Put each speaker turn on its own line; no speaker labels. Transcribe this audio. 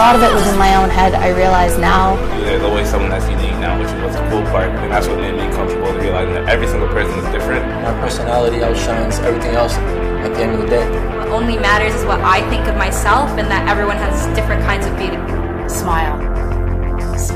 lot of it was in my own head, I realize now.
There's always someone that's unique now, which is what's the cool part, and that's what made me comfortable with realizing that every single person is different.
My personality outshines everything else at the end of the day.
What only matters is what I think of myself, and that everyone has different kinds of beauty.
Smile.